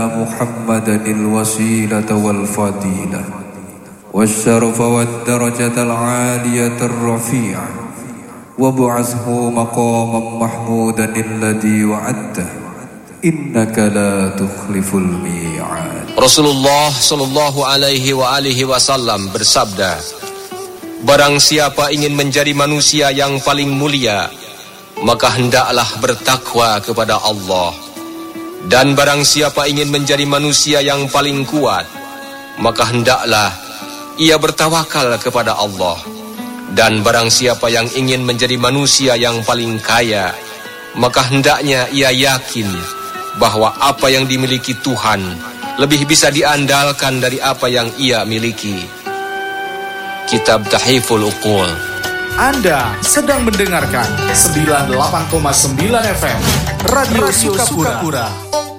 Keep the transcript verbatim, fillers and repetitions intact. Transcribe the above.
محمدا الوسيلة والفضيلة والشرف والدرجة العالية الرفيعة وابعثه مقاما محمودا الذي وعدته إنك لا تخلف الميعاد. Rasulullah sallallahu alaihi wa alihi wasallam bersabda, barang siapa ingin menjadi manusia yang paling mulia, maka hendaklah bertakwa kepada Allah. Dan barang siapa ingin menjadi manusia yang paling kuat, maka hendaklah ia bertawakal kepada Allah. Dan barang siapa yang ingin menjadi manusia yang paling kaya, maka hendaknya ia yakin bahwa apa yang dimiliki Tuhan lebih bisa diandalkan dari apa yang ia miliki. Kitab Tahiful Uqul. Anda sedang mendengarkan sembilan puluh delapan koma sembilan F M Radio, Radio Sukapura. Sukapura.